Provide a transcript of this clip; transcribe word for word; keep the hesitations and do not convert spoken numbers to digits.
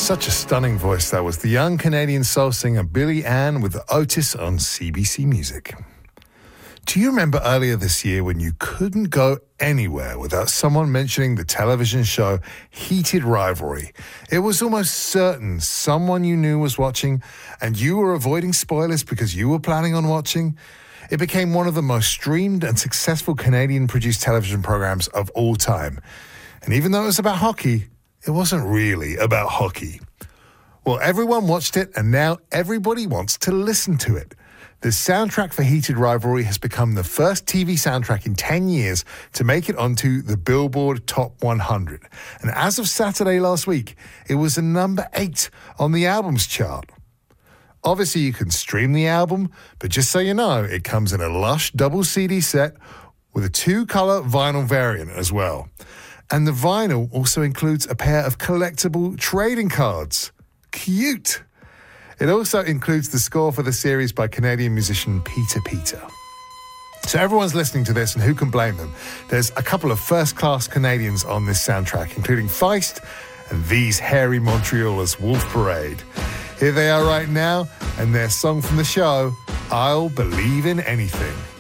Such a stunning voice that was. The young Canadian soul singer Billy Ann with Otis on C B C Music. Do you remember earlier this year when you couldn't go anywhere without someone mentioning the television show Heated Rivalry? It was almost certain someone you knew was watching, and you were avoiding spoilers because you were planning on watching. It became one of the most streamed and successful Canadian-produced television programs of all time. And even though it was about hockey, it wasn't really about hockey. Well, everyone watched it, and now everybody wants to listen to it. The soundtrack for Heated Rivalry has become the first T V soundtrack in ten years to make it onto the Billboard Top one hundred. And as of Saturday last week, it was a number eight on the albums chart. Obviously, you can stream the album, but just so you know, it comes in a lush double C D set with a two-color vinyl variant as well. And the vinyl also includes a pair of collectible trading cards. Cute! It also includes the score for the series by Canadian musician Peter Peter. So everyone's listening to this, and who can blame them? There's a couple of first-class Canadians on this soundtrack, including Feist and these hairy Montrealers, Wolf Parade. Here they are right now, and their song from the show, I'll Believe in Anything.